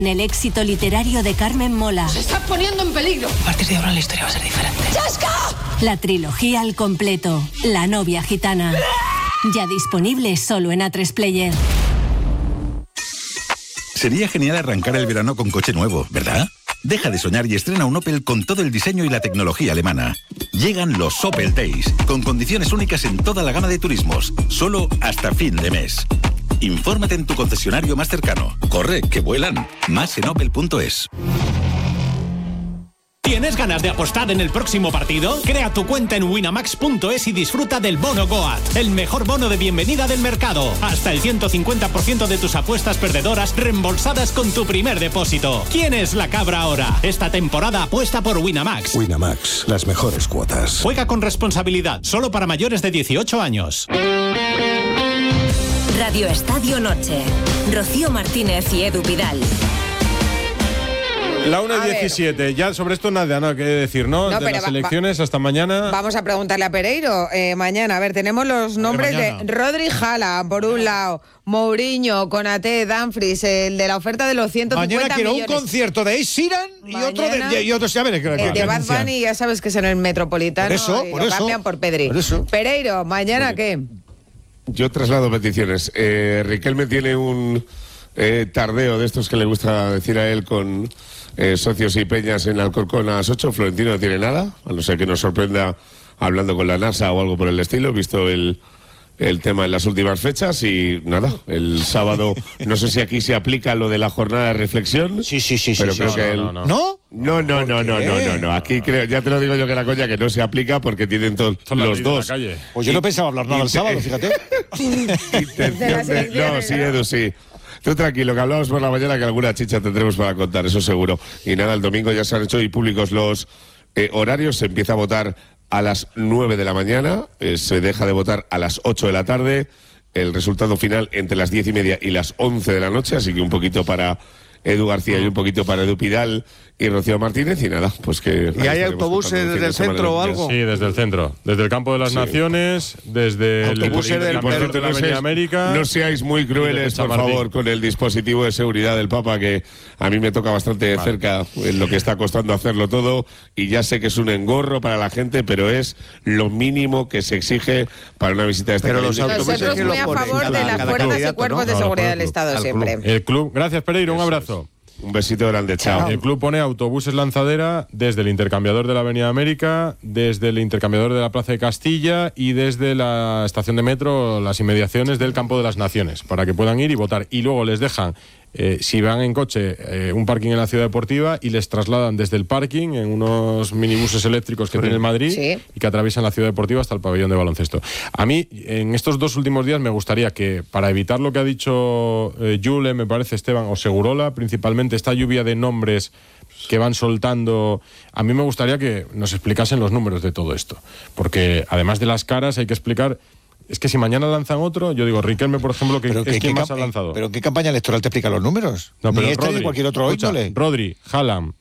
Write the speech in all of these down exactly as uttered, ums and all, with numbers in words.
El éxito literario de Carmen Mola. ¡Se está poniendo en peligro! A partir de ahora la historia va a ser diferente. ¡Chasca! La trilogía al completo. La novia gitana. Ya disponible solo en A tres Player. Sería genial arrancar el verano con coche nuevo, ¿verdad? Deja de soñar y estrena un Opel con todo el diseño y la tecnología alemana. Llegan los Opel Days, con condiciones únicas en toda la gama de turismos, solo hasta fin de mes. Infórmate en tu concesionario más cercano. Corre, que vuelan. Más en opel punto es. ¿Tienes ganas de apostar en el próximo partido? Crea tu cuenta en winamax punto es y disfruta del bono Goat, el mejor bono de bienvenida del mercado. Hasta el ciento cincuenta por ciento de tus apuestas perdedoras reembolsadas con tu primer depósito. ¿Quién es la cabra ahora? Esta temporada apuesta por Winamax. Winamax, las mejores cuotas. Juega con responsabilidad, solo para mayores de dieciocho años. Radio Estadio Noche. Rocío Martínez y Edu Pidal. La una y diecisiete, ya sobre esto nada, nada que decir, ¿no? No, de pero las va, elecciones hasta mañana. Vamos a preguntarle a Pereiro eh, mañana. A ver, tenemos los nombres de, de Rodri Haaland, por un lado, Mourinho, Konaté, Dumfries, el de la oferta de los ciento cincuenta mañana quiero millones. un concierto de Ed Sheeran y Mañana, otro de, y otro, ya veré, el claro, de Bad anuncian. Bunny, ya sabes que es en el Metropolitano. Por eso, y por lo eso, cambian por Pedri. por eso. Pereiro, ¿mañana qué? Yo traslado peticiones. Eh, Riquelme tiene un eh, tardeo de estos que le gusta decir a él con eh, socios y peñas en Alcorcón a las ocho. Florentino no tiene nada, a no ser que nos sorprenda hablando con la NASA o algo por el estilo, visto el, el tema en las últimas fechas. Y nada, el sábado, no sé si aquí se aplica lo de la jornada de reflexión. Sí, sí, sí. Pero sí, creo sí, que no, él... no, no. ¿No? No, no, no, no, no, no, no. Aquí creo, ya te lo digo yo que la coña que no se aplica porque tienen todos los dos. Pues yo no pensaba hablar nada el sábado, fíjate. Intención de... No, sí, Edu, sí. Tú tranquilo, que hablamos por la mañana que alguna chicha tendremos para contar, eso seguro. Y nada, el domingo ya se han hecho y públicos los eh, horarios. Se empieza a votar a las nueve de la mañana, eh, se deja de votar a las ocho de la tarde. El resultado final entre las diez y media y las once de la noche, así que un poquito para Edu García y un poquito para Edu Pidal y Rocío Martínez, y nada, pues que... ¿Y hay autobuses desde el centro o algo? Sí, desde el centro, desde el Campo de las Sí. Naciones, desde Autobuses el del- Campeonato de la no Avenida seáis- América. No seáis muy crueles, por Chamartín. favor, con el dispositivo de seguridad del Papa, que a mí me toca bastante de Vale. cerca en lo que está costando hacerlo todo, y ya sé que es un engorro para la gente, pero es lo mínimo que se exige para una visita de esta Pero los calibre. autobuses Nosotros que lo muy a ponen favor cada- de las cada fuerzas y candidato, cuerpos ¿no? de No, seguridad al del club, Estado al siempre. club. El club, gracias Pereiro, un abrazo. Un besito grande, chao. El club pone autobuses lanzadera desde el intercambiador de la Avenida América, desde el intercambiador de la Plaza de Castilla y desde la estación de metro, las inmediaciones del Campo de las Naciones, para que puedan ir y votar. Y luego les dejan, eh, si van en coche, eh, un parking en la Ciudad Deportiva y les trasladan desde el parking en unos minibuses eléctricos que tiene el Madrid Sí. y que atraviesan la Ciudad Deportiva hasta el pabellón de baloncesto. A mí, en estos dos últimos días, me gustaría que, para evitar lo que ha dicho eh, Yule, me parece, Esteban, o Segurola, principalmente esta lluvia de nombres que van soltando, a mí me gustaría que nos explicasen los números de todo esto. Porque además de las caras hay que explicar... Es que si mañana lanzan otro, yo digo, Riquelme, por ejemplo, que Pero es que- quien que más camp- ha lanzado. ¿Pero qué campaña electoral te explica los números? No, pero ni este Rodri, ni cualquier otro escucha, índole. Rodri, Haaland,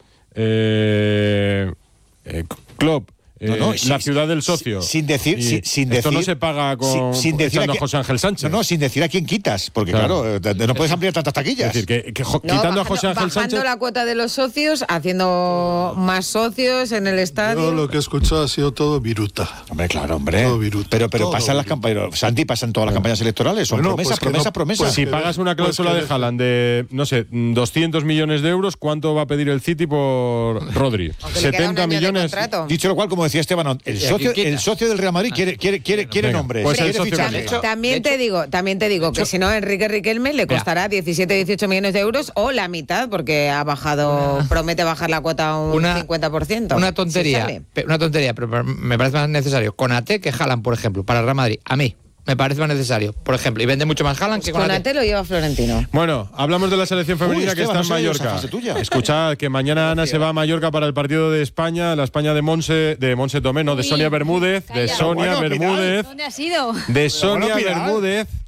eh, eh, Klopp, eh, No, no, la sin- ciudad del socio. Sin decir, Y sin, sin esto decir, no se paga con sin, sin decir echando a, quién- José Ángel Sánchez. No, no, sin decir a quién quitas, porque Claro. claro, eh, no puedes ampliar tantas taquillas. Es decir, que, que jo- No, quitando bajando, a José Ángel bajando Sánchez. la cuota de los socios, haciendo más socios en el estadio. Yo lo que he escuchado ha sido todo viruta. Hombre, claro, hombre. Todo viruta, pero pero todo pasan las viruta. campañas, Santi, pasan todas las campañas electorales, son Bueno, promesas, pues que promesas, no- promesas. pues Si que- pagas una pues cláusula que de de- Haaland de, no sé, doscientos millones de euros, ¿cuánto va a pedir el City por Rodri? Aunque le queda un setenta año de millones. contrato. Dicho lo cual, como decía Esteban, el ¿Y socio, aquí quita? el socio del Real Madrid quiere, quiere, quiere, quiere Venga, nombres, pues el quiere socio fichajes. que quiera. También de te hecho- digo, también te digo que si no, Enrique Riquelme le costará diecisiete, dieciocho millones de euros o la mitad, porque ha bajado, promete bajar la cuota un Una- cincuenta por ciento. Una si tontería, sale. pe- una tontería, pero me parece más necesario Konaté que Haaland, por ejemplo, para el Real Madrid. A mí me parece más necesario, por ejemplo, y vende mucho más Haaland que Konaté. Konaté lo lleva Florentino. Bueno, hablamos de la selección femenina Uy, que Esteban, está no en sabía esa Mallorca. frase tuya. Escuchad que mañana Ana se va a Mallorca para el partido de España, la España de Monse, de Monse Tomé, no, de Uy, Sonia Bermúdez, de calla. Sonia Bueno, Bermúdez, ¿Dónde ha sido? de Sonia Pidal. Bermúdez,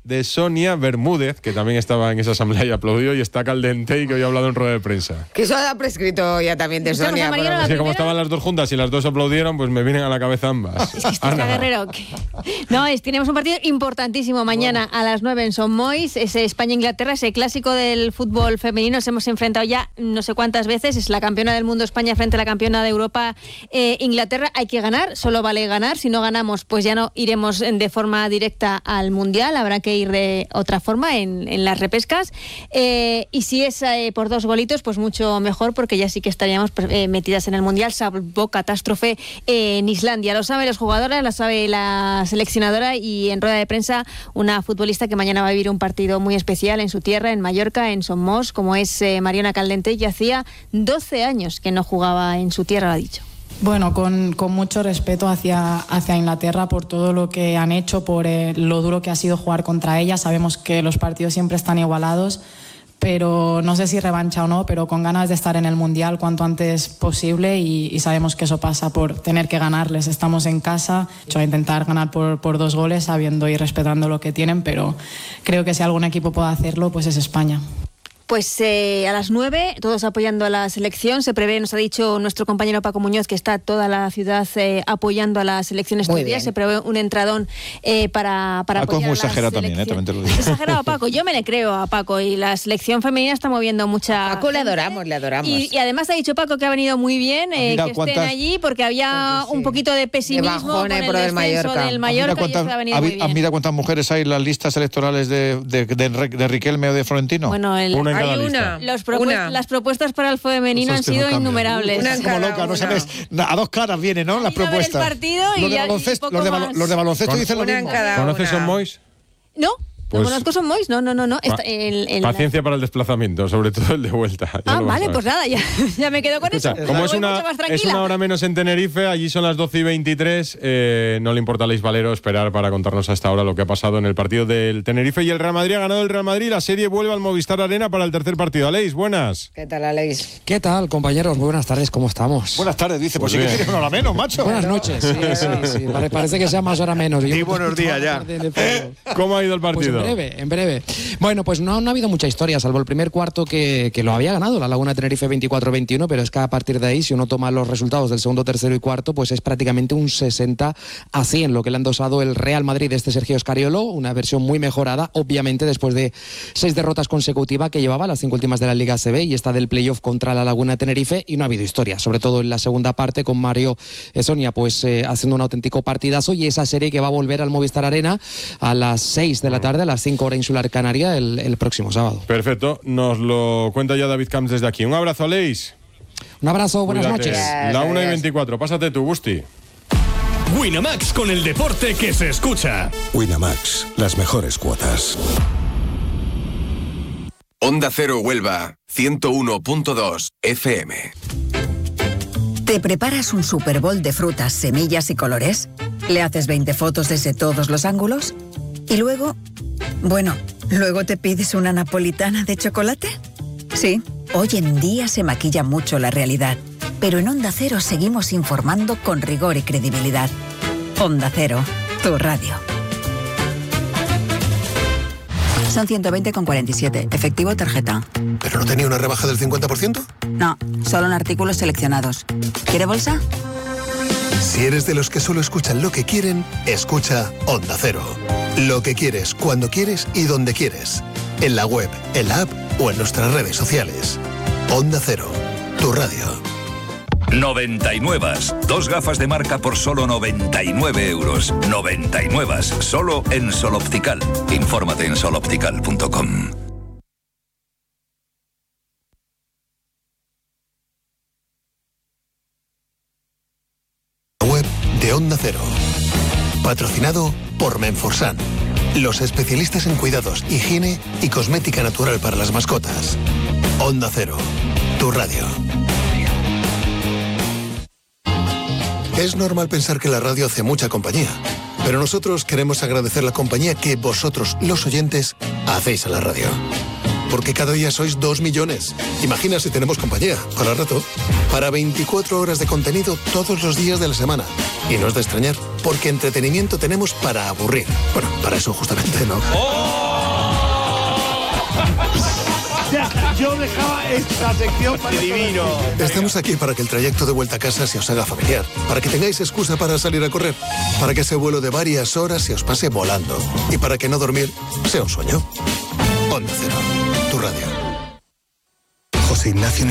de Sonia Bermúdez, que también estaba en esa asamblea y aplaudió, y está Caldente y que hoy ha hablado en rueda de prensa. Que eso ha prescrito ya también de Sonia. Por es que como estaban las dos juntas y las dos aplaudieron, pues me vienen a la cabeza ambas. Es que está Guerrero. Que... No, es, tenemos un partido importantísimo mañana bueno. a las nueve en Son Mois, ese España-Inglaterra, ese clásico del fútbol femenino. Nos hemos enfrentado ya no sé cuántas veces. Es la campeona del mundo España frente a la campeona de Europa eh, Inglaterra. Hay que ganar, solo vale ganar. Si no ganamos, pues ya no iremos de forma directa al Mundial. Habrá que ir de otra forma en, en las repescas. Eh, y si es eh, por dos golitos, pues mucho mejor, porque ya sí que estaríamos eh, metidas en el Mundial, salvo catástrofe eh, en Islandia. Lo saben las jugadoras, lo sabe la seleccionadora, y en rueda de prensa una futbolista que mañana va a vivir un partido muy especial en su tierra, en Mallorca, en Somos, como es eh, Mariona Caldente, que hacía doce años que no jugaba en su tierra, lo ha dicho. Bueno, con, con mucho respeto hacia, hacia Inglaterra por todo lo que han hecho, por eh, lo duro que ha sido jugar contra ella. Sabemos que los partidos siempre están igualados, pero no sé si revancha o no, pero con ganas de estar en el Mundial cuanto antes posible, y, y sabemos que eso pasa por tener que ganarles. Estamos en casa, hecho a intentar ganar por, por dos goles, sabiendo y respetando lo que tienen, pero creo que si algún equipo puede hacerlo, pues es España. Pues eh, a las nueve, todos apoyando a la selección. Se prevé, nos ha dicho nuestro compañero Paco Muñoz, que está toda la ciudad eh, apoyando a la selección estos días. Se prevé un entradón eh, para, para Paco apoyar es muy a la exagerado también, ¿eh? También te lo digo. Es exagerado, Paco. Yo me le creo a Paco, y la selección femenina está moviendo mucha Paco gente. le adoramos, le adoramos. Y, y además ha dicho Paco que ha venido muy bien eh, mira que cuántas... estén allí, porque había sí. un poquito de pesimismo con el por descenso Mallorca. del Mallorca, cuántas, y eso ha venido muy bien. Mira cuántas mujeres hay en las listas electorales de, de, de, de, de Riquelme o de Florentino. Bueno, el, una en cada hay lista. una. Los propuest- las propuestas para el femenino han sido no innumerables. Una como loca, no sabes, a dos caras vienen, ¿no? Las propuestas. El partido y los, de ya, baloncesto, y los, de poco balo, más. los de baloncesto Con, dicen lo mismo. ¿Conoces Son Mois? No. Pues, no conozco Son Mois, no, no, no, no. Pa- el, el, paciencia para el desplazamiento, sobre todo el de vuelta. Ya Ah, lo vale, vas a pues ver. nada, ya, ya me quedo con Escucha, eso. como Me es voy una, mucho más es tranquila. una hora menos en Tenerife, allí son las doce y veintitrés, eh, no le importa a Leis Valero esperar para contarnos a esta hora lo que ha pasado en el partido del Tenerife, y el Real Madrid ha ganado el Real Madrid, la serie vuelve al Movistar Arena para el tercer partido. Aleix, buenas. ¿Qué tal, Aleix? ¿Qué tal, compañeros? Muy buenas tardes, ¿cómo estamos? Buenas tardes, dice, pues, Pues sí que bien. tienes una hora menos, macho. Buenas noches, sí, sí, sí. Pare- Parece que sea más hora menos. Y buenos días ya. ¿Cómo ha ido el Pues partido? en breve, en breve. Bueno, pues no, no ha habido mucha historia, salvo el primer cuarto que, que lo había ganado la Laguna Tenerife veinticuatro veintiuno, pero es que a partir de ahí, si uno toma los resultados del segundo, tercero y cuarto, pues es prácticamente un sesenta a cien lo que le han dosado el Real Madrid de este Sergio Scariolo, una versión muy mejorada, obviamente después de seis derrotas consecutivas que llevaba, las cinco últimas de la Liga A C B y esta del playoff contra la Laguna Tenerife, y no ha habido historia, sobre todo en la segunda parte con Mario Sonia pues eh, haciendo un auténtico partidazo, y esa serie que va a volver al Movistar Arena a las seis de la tarde, a las cinco hora insular canaria, el, el próximo sábado. Perfecto, nos lo cuenta ya David Camps desde aquí. Un abrazo, Aleix. Un abrazo, buenas Cuídate. noches. La una y veinticuatro, pásate tú, Gusti. Winamax, con el deporte que se escucha. Winamax, las mejores cuotas. Onda Cero Huelva, ciento uno punto dos F M. ¿Te preparas un Super Bowl de frutas, semillas y colores? ¿Le haces veinte fotos desde todos los ángulos? ¿Y luego? Bueno, ¿luego te pides una napolitana de chocolate? Sí, hoy en día se maquilla mucho la realidad, pero en Onda Cero seguimos informando con rigor y credibilidad. Onda Cero, tu radio. Son ciento veinte con cuarenta y siete, efectivo tarjeta. ¿Pero no tenía una rebaja del cincuenta por ciento? No, solo en artículos seleccionados. ¿Quiere bolsa? Si eres de los que solo escuchan lo que quieren, escucha Onda Cero. Lo que quieres, cuando quieres y donde quieres. En la web, en la app o en nuestras redes sociales. Onda Cero, tu radio. noventa y nueve. Dos gafas de marca por solo noventa y nueve euros. noventa y nueve. Solo en Sol Optical. Infórmate en sol optical punto com. Web de Onda Cero. Patrocinado por Menforsan. Los especialistas en cuidados, higiene y cosmética natural para las mascotas. Onda Cero, tu radio. Es normal pensar que la radio hace mucha compañía, pero nosotros queremos agradecer la compañía que vosotros, los oyentes, hacéis a la radio. porque cada día sois dos millones. Imagina si tenemos compañía, para rato, para veinticuatro horas de contenido todos los días de la semana. Y no es de extrañar, porque entretenimiento tenemos para aburrir. Bueno, para eso justamente no. Yo dejaba esta sección para divino. Estamos aquí para que el trayecto de vuelta a casa se os haga familiar, para que tengáis excusa para salir a correr, para que ese vuelo de varias horas se os pase volando y para que no dormir sea un sueño. Onda Cero, tu radio. José Ignacio